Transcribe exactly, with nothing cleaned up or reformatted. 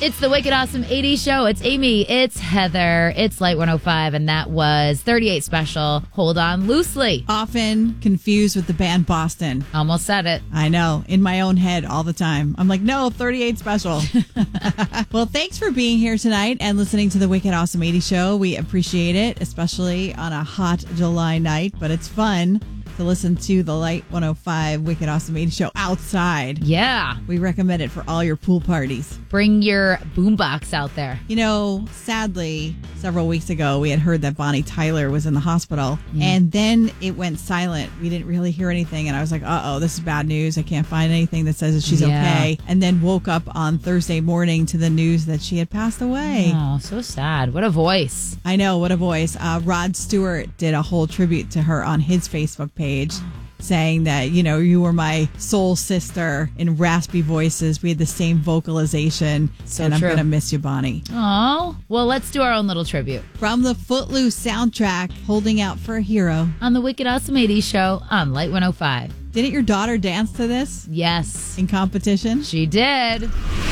It's the Wicked Awesome eighties Show. It's Amy. It's Heather. It's Light one oh five, and that was thirty-eight Special. Hold on loosely. Often confused with the band Boston. Almost said it. I know. In my own head all the time. I'm like, no, thirty-eight Special. Well, thanks for being here tonight and listening to the Wicked Awesome eighties Show. We appreciate it, especially on a hot July night, but it's fun to listen to the Light one oh five Wicked Awesome eighties Show outside. Yeah. We recommend it for all your pool parties. Bring your boombox out there. You know, sadly, several weeks ago, we had heard that Bonnie Tyler was in the hospital, Mm. and then it went silent. We didn't really hear anything, and I was like, uh-oh, this is bad news. I can't find anything that says that she's Yeah. okay. And then woke up on Thursday morning to the news that she had passed away. Oh, so sad. What a voice. I know, what a voice. Uh, Rod Stewart did a whole tribute to her on his Facebook page, saying that, you know, you were my soul sister in raspy voices. We had the same vocalization. So and I'm true. going to miss you, Bonnie. Oh, well, let's do our own little tribute. From the Footloose soundtrack, Holding Out for a Hero. On the Wicked Awesome eighties Show on Light one oh five. Didn't your daughter dance to this Yes, in competition? she did.